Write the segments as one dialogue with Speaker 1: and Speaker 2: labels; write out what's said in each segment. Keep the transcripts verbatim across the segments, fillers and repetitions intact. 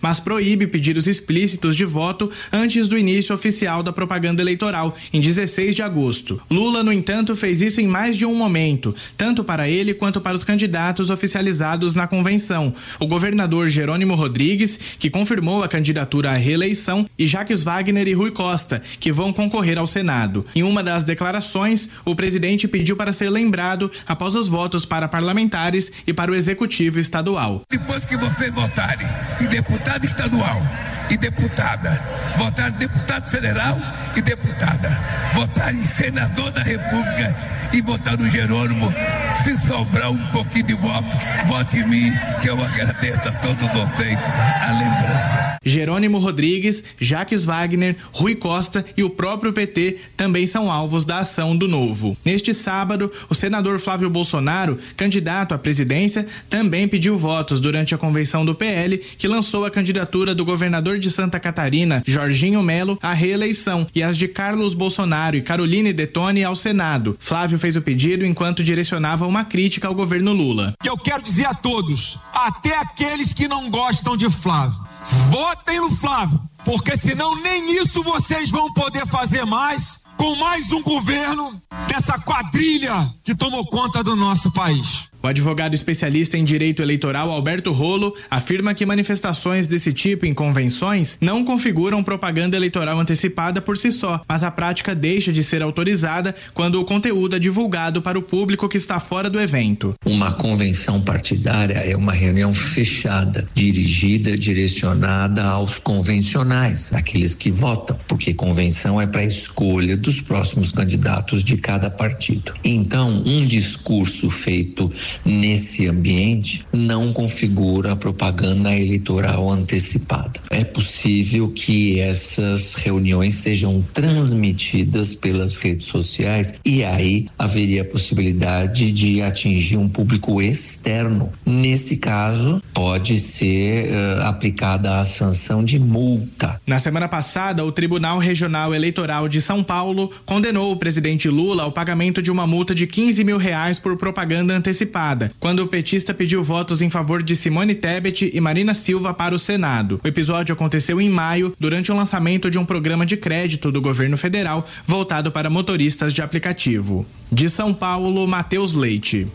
Speaker 1: mas proíbe pedidos explícitos de voto antes do início oficial da propaganda eleitoral, em dezesseis de agosto. Lula, no entanto, fez isso em mais de um momento, tanto para ele quanto para os candidatos oficializados na convenção. O governador Jerônimo Rodrigues, que confirmou a candidatura à reeleição, e Jacques Wagner e Rui Costa, que vão concorrer ao Senado. Em uma das declarações, o presidente pediu para ser lembrado após os votos para parlamentares e para o executivo estadual.
Speaker 2: Depois que vocês votarem em deputado estadual e deputada, votar em deputado federal e deputada, votar em senador da República e votar no Jerônimo, se sobrar um pouquinho de voto, vote em mim, que eu agradeço a todos vocês a lembrança.
Speaker 1: Jerônimo Rodrigues, Jacques Wagner, Rui Costa e o próprio P T também são alvos da ação do Novo. Neste sábado, o senador Flávio Bolsonaro, candidato à presidência, também pediu votos durante a convenção do P L, que lançou a candidatura do governador de Santa Catarina, Jorginho Melo, à reeleição, e as de Carlos Bolsonaro e Caroline Detoni ao Senado. Flávio fez o pedido enquanto direcionava uma crítica ao governo Lula.
Speaker 3: Eu quero dizer a todos, até aqueles que não gostam de Flávio, votem no Flávio, porque senão nem isso vocês vão poder fazer mais com mais um governo dessa quadrilha que tomou conta do nosso país.
Speaker 1: O advogado especialista em direito eleitoral Alberto Rolo afirma que manifestações desse tipo em convenções não configuram propaganda eleitoral antecipada por si só, mas a prática deixa de ser autorizada quando o conteúdo é divulgado para o público que está fora do evento.
Speaker 4: Uma convenção partidária é uma reunião fechada, dirigida, direcionada aos convencionais, aqueles que votam, porque convenção é para a escolha dos próximos candidatos de cada partido. Então, um discurso feito nesse ambiente não configura a propaganda eleitoral antecipada. É possível que essas reuniões sejam transmitidas pelas redes sociais e aí haveria a possibilidade de atingir um público externo. Nesse caso, pode ser uh, aplicada a sanção de multa.
Speaker 1: Na semana passada, o Tribunal Regional Eleitoral de São Paulo condenou o presidente Lula ao pagamento de uma multa de quinze mil reais por propaganda antecipada, quando o petista pediu votos em favor de Simone Tebet e Marina Silva para o Senado. O episódio aconteceu em maio, durante o lançamento de um programa de crédito do governo federal voltado para motoristas de aplicativo. De São Paulo, Matheus Leite.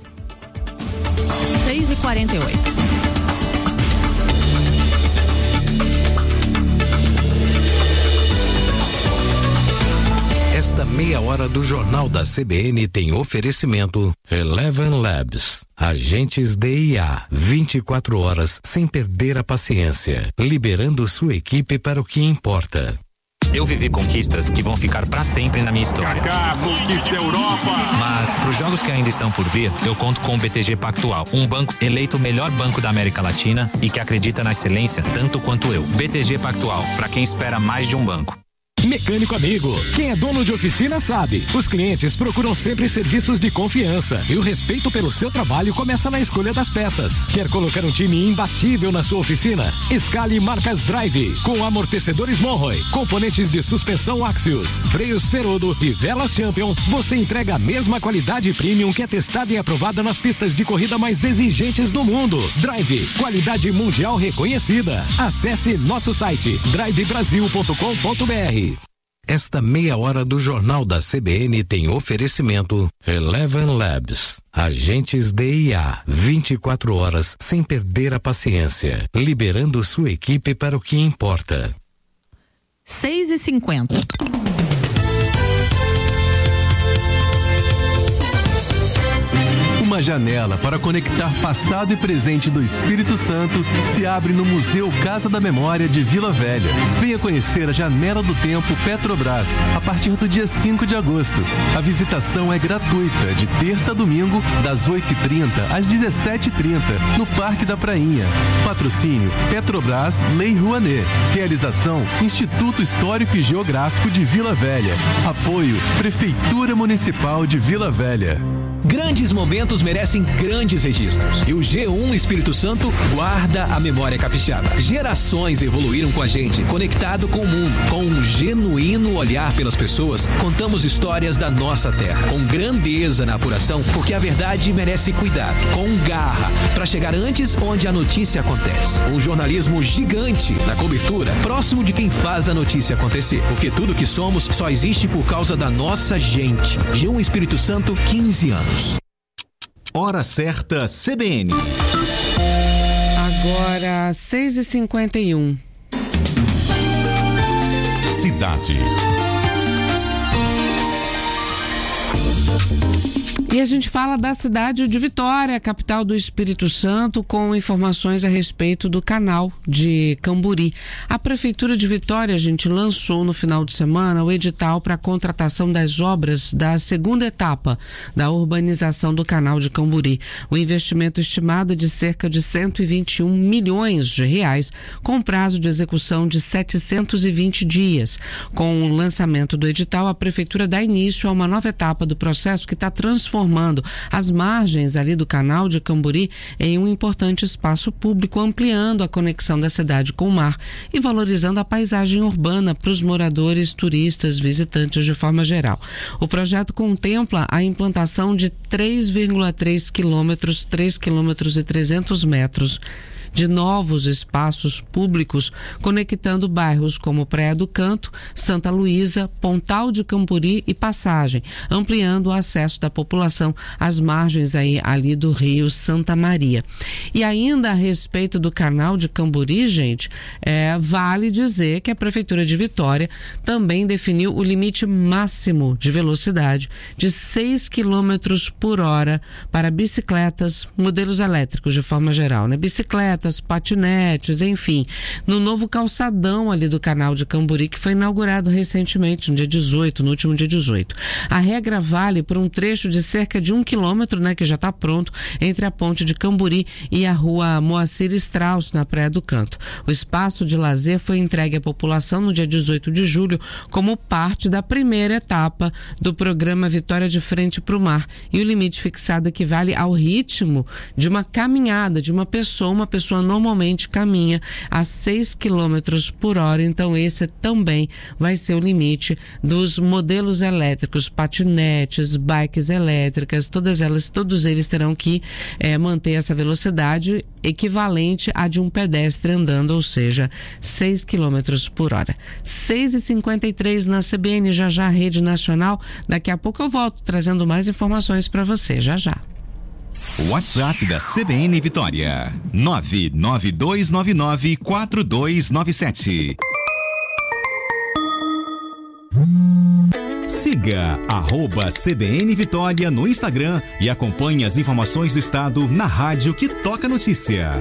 Speaker 5: seis e quarenta e oito.
Speaker 6: Esta meia hora do Jornal da C B N tem oferecimento Eleven Labs. Agentes D I A, vinte e quatro horas sem perder a paciência, liberando sua equipe para o que importa.
Speaker 7: Eu vivi conquistas que vão ficar para sempre na minha história.
Speaker 8: Kaká, conquista Europa.
Speaker 7: Mas para os jogos que ainda estão por vir, eu conto com o B T G Pactual, um banco eleito o melhor banco da América Latina e que acredita na excelência tanto quanto eu. B T G Pactual, para quem espera mais de um banco.
Speaker 9: Mecânico amigo, quem é dono de oficina sabe, os clientes procuram sempre serviços de confiança e o respeito pelo seu trabalho começa na escolha das peças. Quer colocar um time imbatível na sua oficina? Escale marcas Drive, com amortecedores Monroe, componentes de suspensão Axios, freios Ferodo e velas Champion. Você entrega a mesma qualidade premium que é testada e aprovada nas pistas de corrida mais exigentes do mundo. Drive, qualidade mundial reconhecida. Acesse nosso site drive brasil ponto com ponto b r.
Speaker 6: Esta meia hora do Jornal da C B N tem oferecimento Eleven Labs. Agentes D I A, vinte e quatro horas sem perder a paciência, liberando sua equipe para o que importa.
Speaker 5: seis e cinquenta.
Speaker 10: Uma janela para conectar passado e presente do Espírito Santo se abre no Museu Casa da Memória de Vila Velha. Venha conhecer a Janela do Tempo Petrobras a partir do dia cinco de agosto. A visitação é gratuita de terça a domingo, das oito e trinta às dezessete e trinta, no Parque da Prainha. Patrocínio Petrobras Lei Rouanet. Realização Instituto Histórico e Geográfico de Vila Velha. Apoio Prefeitura Municipal de Vila Velha.
Speaker 11: Grandes momentos merecem grandes registros. E o G um Espírito Santo guarda a memória capixaba. Gerações evoluíram com a gente, conectado com o mundo. Com um genuíno olhar pelas pessoas, contamos histórias da nossa terra. Com grandeza na apuração, porque a verdade merece cuidado. Com garra, para chegar antes onde a notícia acontece. Um jornalismo gigante na cobertura, próximo de quem faz a notícia acontecer. Porque tudo que somos só existe por causa da nossa gente. G um Espírito Santo, quinze anos.
Speaker 12: Hora certa C B N.
Speaker 13: Agora, seis e cinquenta e um.
Speaker 12: Cidade.
Speaker 13: E a gente fala da cidade de Vitória, capital do Espírito Santo, com informações a respeito do canal de Camburi. A Prefeitura de Vitória, a gente lançou no final de semana o edital para a contratação das obras da segunda etapa da urbanização do canal de Camburi. O investimento estimado é de cerca de cento e vinte e um milhões de reais, com prazo de execução de setecentos e vinte dias. Com o lançamento do edital, a Prefeitura dá início a uma nova etapa do processo que está transformando transformando as margens ali do canal de Camburi em um importante espaço público, ampliando a conexão da cidade com o mar e valorizando a paisagem urbana para os moradores, turistas, visitantes de forma geral. O projeto contempla a implantação de três vírgula três quilômetros, três quilômetros e trezentos metros de novos espaços públicos, conectando bairros como Praia do Canto, Santa Luísa, Pontal de Camburi e Passagem, ampliando o acesso da população às margens aí, ali do rio Santa Maria. E ainda a respeito do canal de Camburi, gente, é, vale dizer que a Prefeitura de Vitória também definiu o limite máximo de velocidade de seis quilômetros por hora para bicicletas, modelos elétricos de forma geral, né? Bicicletas, patinetes, enfim, no novo calçadão ali do canal de Camburi, que foi inaugurado recentemente, no dia dezoito, no último dia dezoito. A regra vale por um trecho de cerca de um quilômetro, né, que já está pronto, entre a ponte de Camburi e a rua Moacir Strauss, na Praia do Canto. O espaço de lazer foi entregue à população no dia dezoito de julho como parte da primeira etapa do programa Vitória de Frente para o Mar, e o limite fixado equivale ao ritmo de uma caminhada de uma pessoa, uma pessoa normalmente caminha a seis quilômetros por hora, então esse também vai ser o limite dos modelos elétricos, patinetes, bikes elétricas, todas elas, todos eles terão que é, manter essa velocidade equivalente à de um pedestre andando, ou seja, seis quilômetros por hora. seis e cinquenta e três na C B N, já já Rede Nacional. Daqui a pouco eu volto trazendo mais informações para você, já já.
Speaker 12: WhatsApp da C B N Vitória, nove nove dois nove nove quatro dois nove sete. Siga arroba C B N Vitória no Instagram e acompanhe as informações do estado na rádio que toca notícia.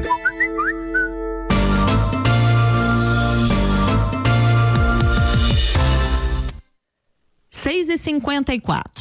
Speaker 5: seis e cinquenta e quatro.